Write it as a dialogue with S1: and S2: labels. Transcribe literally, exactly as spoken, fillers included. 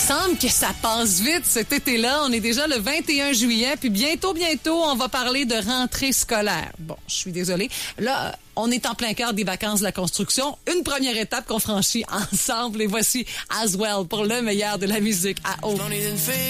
S1: semble que ça passe vite cet été-là. On est déjà le vingt et un juillet, puis bientôt, bientôt, on va parler de rentrée scolaire. Bon, je suis désolée. Là, on est en plein cœur des vacances de la construction. Une première étape qu'on franchit ensemble. Et voici As Well pour le meilleur de la musique à Haut.